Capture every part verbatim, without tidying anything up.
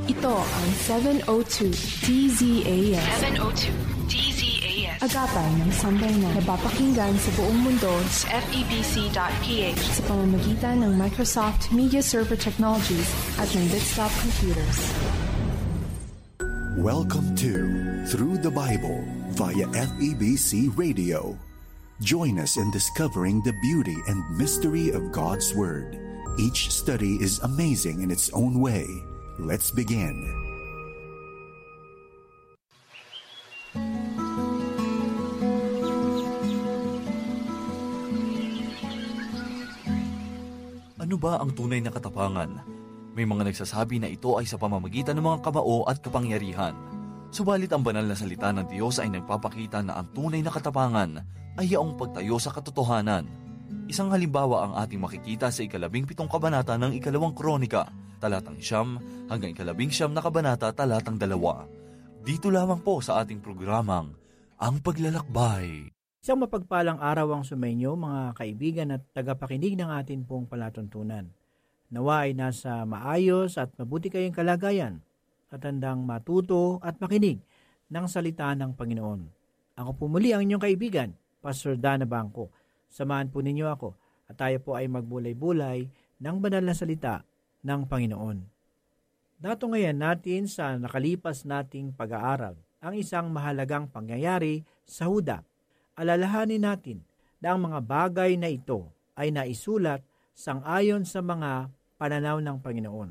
Ito ang seven oh two D Z A S. seven oh two D Z A S. Agapay ng sambayanan na napapakinggan sa buong mundo sa F E B C dot P H sa pamamagitan ng Microsoft Media Server Technologies at ng Bitstop Computers. Welcome to Through the Bible via F E B C Radio. Join us in discovering the beauty and mystery of God's Word. Each study is amazing in its own way. Let's begin. Ano ba ang tunay na katapangan? May mga nagsasabi na ito ay sa pamamagitan ng mga kamao at kapangyarihan. Subalit ang banal na salita ng Diyos ay nagpapakita na ang tunay na katapangan ay yaong pagtayo sa katotohanan. Isang halimbawa ang ating makikita sa ikalabing pitong kabanata ng ikalawang kronika, talatang siyam hanggang ikalabing siyam na kabanata talatang dalawa. Dito lamang po sa ating programang Ang Paglalakbay. Isang mapagpalang araw ang sumainyo mga kaibigan at tagapakinig ng atin pong palatuntunan. Nawa ay nasa maayos at mabuti kayong kalagayan at handang matuto at makinig ng salita ng Panginoon. Ako po muli ang inyong kaibigan, Pastor Dana Bangko. Samahan po ninyo ako at tayo po ay magbulay-bulay ng banal na salita ng Panginoon. Natungayan natin sa nakalipas nating pag-aaral ang isang mahalagang pangyayari sa Huda. Alalahanin natin na ang mga bagay na ito ay naisulat sang-ayon sa mga pananaw ng Panginoon.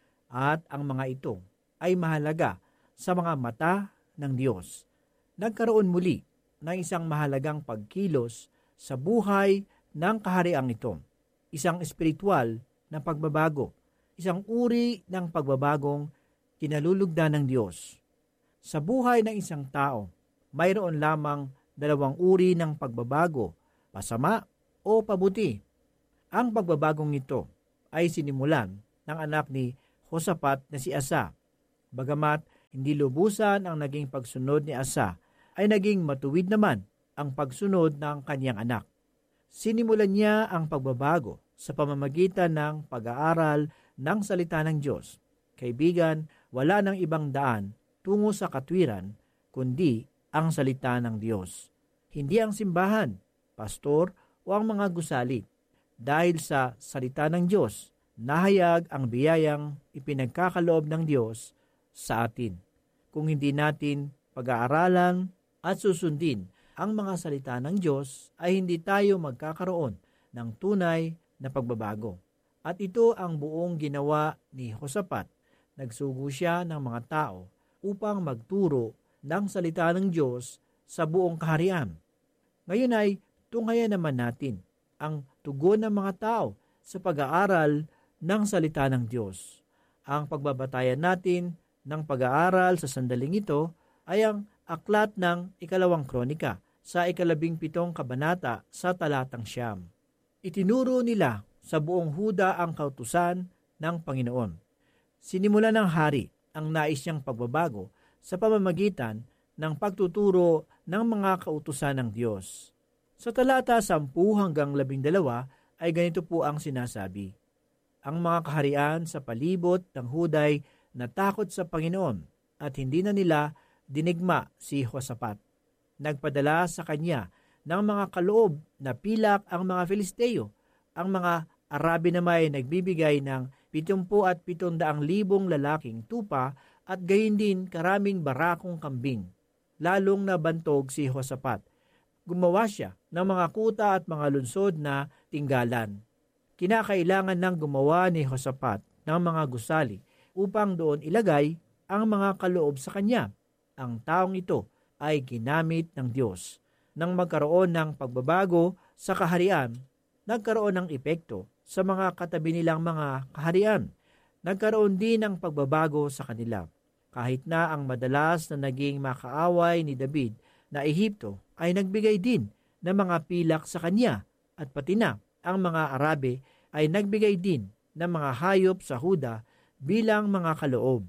At ang mga ito ay mahalaga sa mga mata ng Diyos. Nagkaroon muli ng isang mahalagang pagkilos sa buhay ng kahariang ito. Isang espiritual na pagbabago. Isang uri ng pagbabagong kinalulugdan ng Diyos. Sa buhay ng isang tao, mayroon lamang dalawang uri ng pagbabago, pasama o pabuti. Ang pagbabagong ito ay sinimulan ng anak ni Josaphat na si Asa. Bagamat hindi lubusan ang naging pagsunod ni Asa, ay naging matuwid naman ang pagsunod ng kanyang anak. Sinimulan niya ang pagbabago sa pamamagitan ng pag-aaral ng salita ng Diyos. Kaibigan, wala nang ibang daan tungo sa katwiran, kundi ang salita ng Diyos. Hindi ang simbahan, pastor o ang mga gusali. Dahil sa salita ng Diyos, nahayag ang biyayang ipinagkakaloob ng Diyos sa atin. Kung hindi natin pag-aaralan at susundin ang mga salita ng Diyos, ay hindi tayo magkakaroon ng tunay na pagbabago. At ito ang buong ginawa ni Josaphat. Nagsugo siya ng mga tao upang magturo ng salita ng Diyos sa buong kaharian. Ngayon ay tunghayan naman natin ang tugon ng mga tao sa pag-aaral ng salita ng Diyos. Ang pagbabatayan natin ng pag-aaral sa sandaling ito ay ang aklat ng ikalawang kronika sa ikalabing pitong kabanata sa talatang siyam. Itinuro nila sa buong Huda ang kautusan ng Panginoon. Sinimula ng hari ang nais niyang pagbabago sa pamamagitan ng pagtuturo ng mga kautusan ng Diyos. Sa talata sampu hanggang labing dalawa ay ganito po ang sinasabi. Ang mga kaharian sa palibot ng Huday natakot sa Panginoon at hindi na nila dinigma si Josaphat. Nagpadala sa kanya ng mga kaloob na pilak ang mga Filisteo. Ang mga Arabi naman ay nagbibigay ng pitumpu at pitong-daang libong lalaking tupa at gayon din karaming barakong kambing. Lalong nabantog si Josaphat. Gumawa siya ng mga kuta at mga lunsod na tinggalan. Kinakailangan ng gumawa ni Josaphat ng mga gusali upang doon ilagay ang mga kaloob sa kanya. Ang taong ito ay ginamit ng Diyos. Nang magkaroon ng pagbabago sa kaharian, nagkaroon ng epekto sa mga katabi nilang mga kaharian. Nagkaroon din ng pagbabago sa kanila. Kahit na ang madalas na naging makaaway ni David na Ehipto ay nagbigay din ng mga pilak sa kanya at pati na ang mga Arabe ay nagbigay din ng mga hayop sa Huda bilang mga kaloob.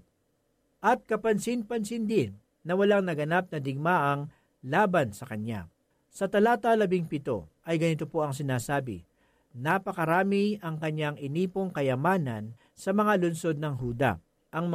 At kapansin-pansin din na walang naganap na digmaang laban sa kanya. Sa talata labing pito ay ganito po ang sinasabi, napakarami ang kanyang inipong kayamanan sa mga lungsod ng Huda. Ang mga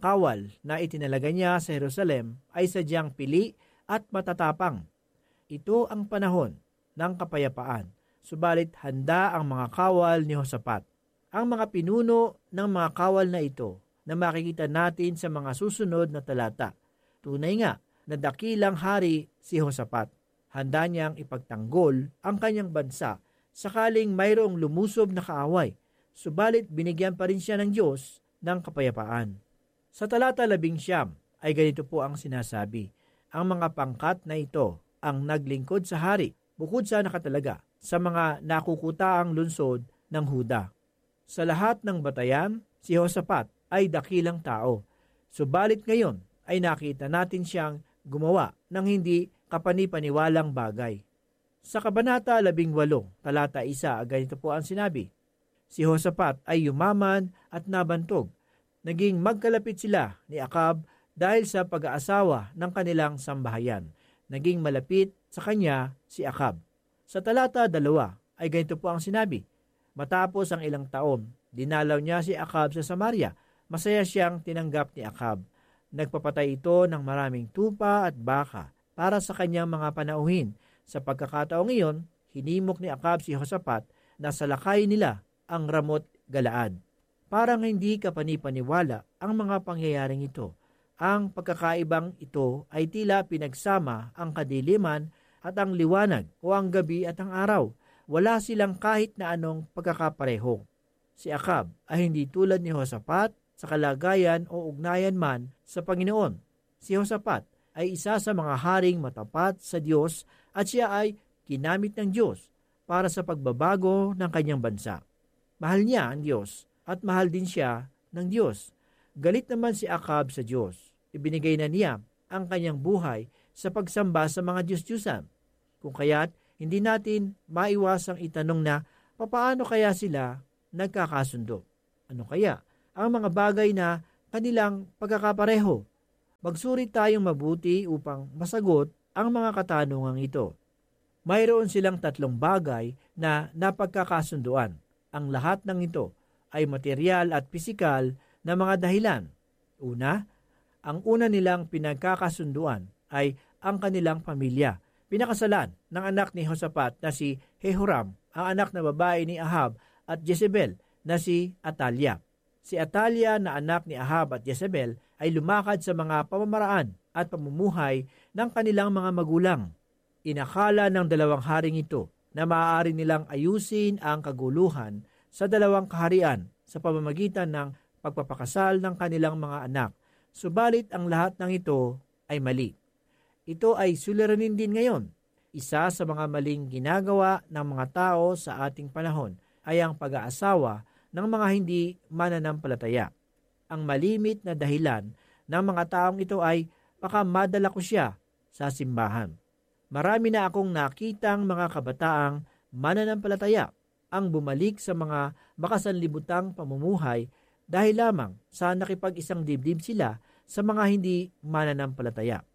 kawal na itinalaga niya sa Jerusalem ay sadyang pili at matatapang. Ito ang panahon ng kapayapaan, subalit handa ang mga kawal ni Josaphat. Ang mga pinuno ng mga kawal na ito na makikita natin sa mga susunod na talata. Tunay nga na dakilang hari si Josaphat. Handa niyang ipagtanggol ang kanyang bansa sakaling mayroong lumusob na kaaway, subalit binigyan pa rin siya ng Diyos ng kapayapaan. Sa talata labing siyam ay ganito po ang sinasabi, ang mga pangkat na ito ang naglingkod sa hari, bukod sa nakatalaga sa mga nakukutaang lungsod ng Huda. Sa lahat ng batayan, si Josaphat ay dakilang tao, subalit ngayon ay nakita natin siyang gumawa ng hindi kapanipaniwalang bagay. Sa Kabanata labing walo, talata isa, ganito po ang sinabi, si Josaphat ay yumaman at nabantog. Naging magkalapit sila ni Akab dahil sa pag-aasawa ng kanilang sambahayan. Naging malapit sa kanya si Akab. Sa talata dalawa ay ganito po ang sinabi, matapos ang ilang taon, dinalaw niya si Akab sa Samaria. Masaya siyang tinanggap ni Akab. Nagpapatay ito ng maraming tupa at baka para sa kanyang mga panauhin. Sa pagkakataong iyon, hinimok ni Akab si Josaphat na salakay nila ang Ramot Galaad. Parang hindi kapanipaniwala ang mga pangyayaring ito. Ang pagkakaibang ito ay tila pinagsama ang kadiliman at ang liwanag o ang gabi at ang araw. Wala silang kahit na anong pagkakapareho. Si Akab ay hindi tulad ni Josaphat sa kalagayan o ugnayan man sa Panginoon. Si Josaphat ay isa sa mga haring matapat sa Diyos at siya ay ginamit ng Diyos para sa pagbabago ng kanyang bansa. Mahal niya ang Diyos at mahal din siya ng Diyos. Galit naman si Akab sa Diyos. Ibinigay na niya ang kanyang buhay sa pagsamba sa mga Diyos-Diyusan. Kung kaya't hindi natin maiwasang itanong na papaano kaya sila nagkakasundo? Ano kaya ang mga bagay na kanilang pagkakapareho? Magsuri tayong mabuti upang masagot ang mga katanungang ito. Mayroon silang tatlong bagay na napagkakasunduan. Ang lahat ng ito ay material at pisikal na mga dahilan. Una, ang una nilang pinagkakasunduan ay ang kanilang pamilya. Pinakasalan ng anak ni Josaphat na si Jehoram, ang anak na babae ni Ahab at Jezebel na si Atalia. Si Atalia na anak ni Ahab at Jezebel ay lumakad sa mga pamamaraan at pamumuhay ng kanilang mga magulang. Inakala ng dalawang haring ito na maaari nilang ayusin ang kaguluhan sa dalawang kaharian sa pamamagitan ng pagpapakasal ng kanilang mga anak. Subalit ang lahat ng ito ay mali. Ito ay suliranin din ngayon. Isa sa mga maling ginagawa ng mga tao sa ating panahon ay ang pag-aasawa ng mga hindi mananampalataya. Ang malimit na dahilan ng mga taong ito ay baka madala ko siya sa simbahan. Marami na akong nakitang mga kabataang mananampalataya ang bumalik sa mga makasanlibutang pamumuhay dahil lamang sa nakipag-isang dibdib sila sa mga hindi mananampalataya.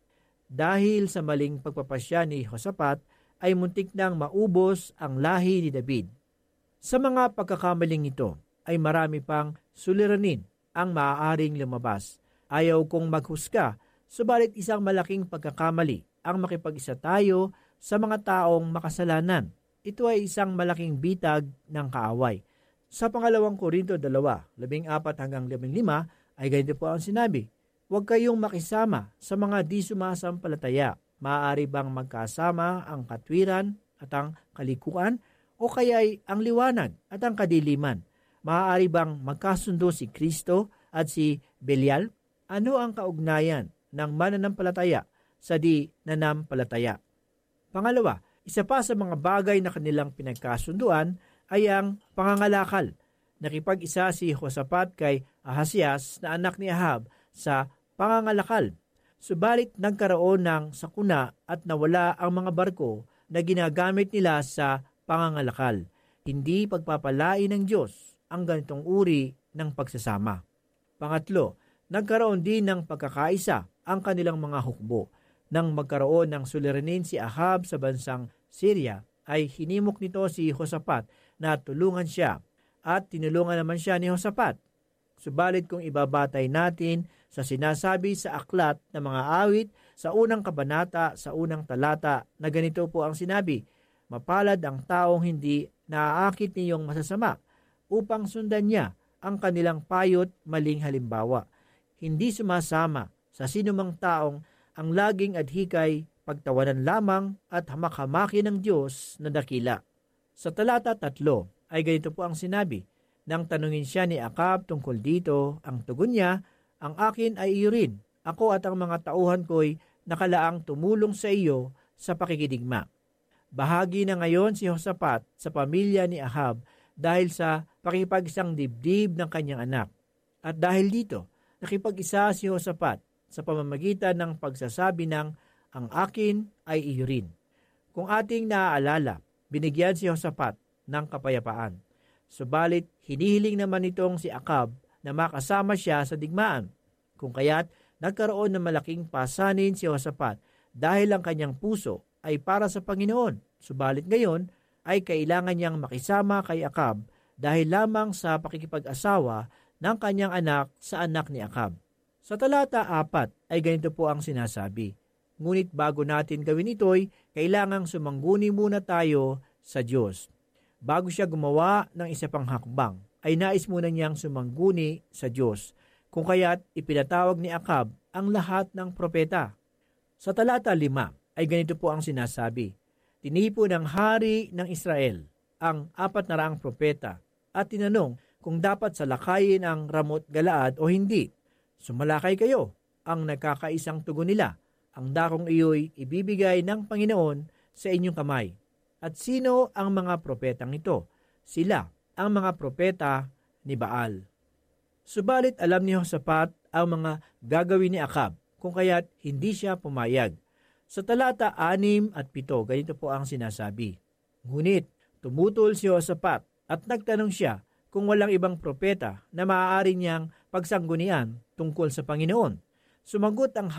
Dahil sa maling pagpapasya ni Josaphat ay muntik nang maubos ang lahi ni David. Sa mga pagkakamaling ito ay marami pang suliranin ang maaaring lumabas. Ayaw kong maghusga, subalit isang malaking pagkakamali ang makipag-isa tayo sa mga taong makasalanan. Ito ay isang malaking bitag ng kaaway. Sa pangalawang Korinto two, labing apat hanggang labing lima ay ganito po ang sinabi, huwag kayong makisama sa mga di sumasampalataya. Maaari bang magkasama ang katwiran at ang kalikuan o kaya'y ang liwanag at ang kadiliman? Maaari bang magkasundo si Kristo at si Belial? Ano ang kaugnayan ng mananampalataya sa di nanampalataya? Pangalawa, isa pa sa mga bagay na kanilang pinagkasunduan ay ang pangangalakal. Nakipag-isa si Josaphat kay Ahasias na anak ni Ahab sa pangangalakal. Subalit nagkaroon ng sakuna at nawala ang mga barko na ginagamit nila sa pangangalakal. Hindi pagpapalain ng Diyos ang ganitong uri ng pagsasama. Pangatlo, nagkaroon din ng pagkakaisa ang kanilang mga hukbo. Nang magkaroon ng suliranin si Ahab sa bansang Syria, ay hinimok nito si Josaphat na tulungan siya at tinulungan naman siya ni Josaphat. Subalit kung ibabatay natin sa sinasabi sa aklat ng mga awit sa unang kabanata, sa unang talata, na ganito po ang sinabi, mapalad ang taong hindi naaakit niyong masasama upang sundan niya ang kanilang payo't maling halimbawa. Hindi sumasama sa sinumang taong ang laging adhikay pagtawanan lamang at hamak-hamaki ng Diyos na dakila. Sa talata tatlo ay ganito po ang sinabi, nang tanungin siya ni Akab tungkol dito, ang tugon niya, ang akin ay iyo rin. Ako at ang mga tauhan ko'y nakalaang tumulong sa iyo sa pakikidigma. Bahagi na ngayon si Josaphat sa pamilya ni Ahab dahil sa pakipag-isang dibdib ng kanyang anak. At dahil dito, nakipag-isa si Josaphat sa pamamagitan ng pagsasabi ng ang akin ay iyo rin. Kung ating naaalala, binigyan si Josaphat ng kapayapaan. Subalit, hinihiling naman itong si Akab na makasama siya sa digmaan. Kung kaya't nagkaroon ng malaking pasanin si Josaphat dahil ang kanyang puso ay para sa Panginoon. Subalit ngayon ay kailangan niyang makisama kay Akab dahil lamang sa pakikipag-asawa ng kanyang anak sa anak ni Akab. Sa talata apat ay ganito po ang sinasabi, ngunit bago natin gawin ito'y kailangang sumangguni muna tayo sa Diyos. Bago siya gumawa ng isa pang hakbang, ay nais muna niyang sumangguni sa Diyos, kung kaya't ipinatawag ni Akab ang lahat ng propeta. Sa talata lima ay ganito po ang sinasabi, tinipo ng hari ng Israel ang apat na raang propeta at tinanong kung dapat salakayin ang Ramot Galaad o hindi. Sumalakay kayo, ang nagkakaisang tugon nila, ang dakong iyo'y ibibigay ng Panginoon sa inyong kamay. At sino ang mga propetang ito? Sila, ang mga propeta ni Baal. Subalit alam ni Josaphat ang mga gagawin ni Akab, kung kaya't hindi siya pumayag. Sa talata anim at pito, ganito po ang sinasabi. Ngunit tumutol si Josaphat at nagtanong siya kung walang ibang propeta na maaari niyang pagsanggunian tungkol sa Panginoon. Sumagot ang